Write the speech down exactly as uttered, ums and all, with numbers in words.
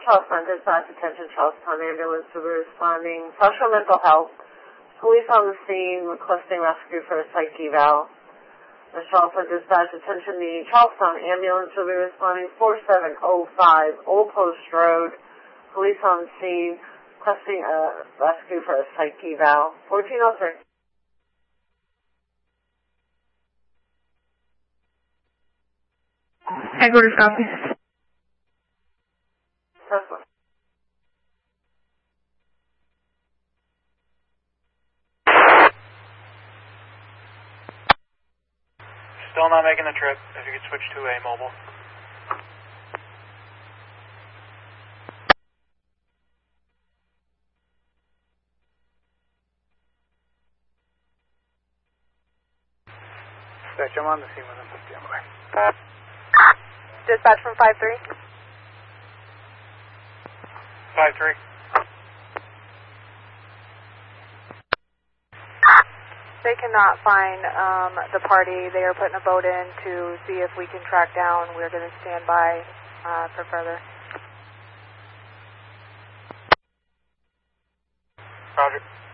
Charlestown dispatch, attention Charlestown ambulance will be responding. Social mental health. Police on the scene requesting rescue for a psych eval. The Charlestown dispatch, attention the Charlestown ambulance will be responding four seven oh five Old Post Road. Police on the scene requesting a rescue for a psych eval. fourteen oh three. Headquarters copy. Tesla. Still not making the trip. If you could switch to a mobile. Dispatch, I'm on the scene with him. Stand by. Dispatch from five three. five three. They cannot find um, the party. They are putting a boat in to see if we can track down. We're going to stand by uh, for further. Roger.